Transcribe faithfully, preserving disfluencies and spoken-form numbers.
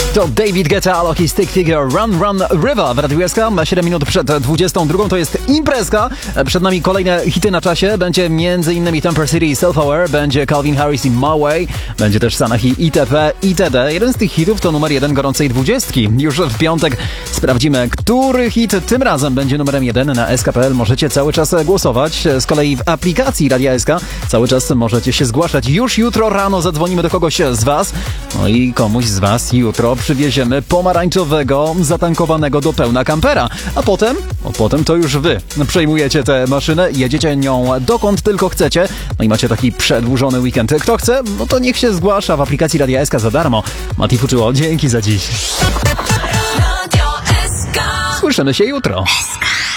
To David Guetta, Alok i Stick Figure, Run Run River w Radiu S K. siedem minut przed dwudziestą drugą to jest imprezka. Przed nami kolejne hity na czasie. Będzie m.in. Temper City i Self Aware, będzie Calvin Harris i My Way, będzie też Sanahi itp. itd. Jeden z tych hitów to numer jeden gorącej dwudziestki. Już w piątek sprawdzimy, który hit tym razem będzie numerem jeden na S K kropka P L. Możecie cały czas głosować. Z kolei w aplikacji Radia S K cały czas możecie się zgłaszać. Już jutro rano zadzwonimy do kogoś z Was. No i komuś z Was jutro przywieziemy pomarańczowego, zatankowanego do pełna kampera. A potem, o, potem to już Wy przejmujecie tę maszynę, jedziecie nią dokąd tylko chcecie. No i macie taki przedłużony weekend. Kto chce, no to niech się zgłasza w aplikacji Radia S K za darmo. Mati Fuczyło, dzięki za dziś. Słyszymy się jutro.